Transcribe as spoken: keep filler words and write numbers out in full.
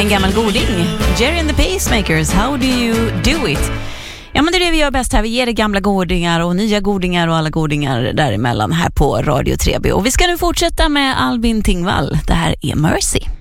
En gammal goding. Jerry and the Pacemakers, How do you do it? Ja, men det är det vi gör bäst här. Vi ger det gamla godingar och nya godingar och alla godingar däremellan här på Radio tre B. Och vi ska nu fortsätta med Albin Tingvall. Det här är Mercy.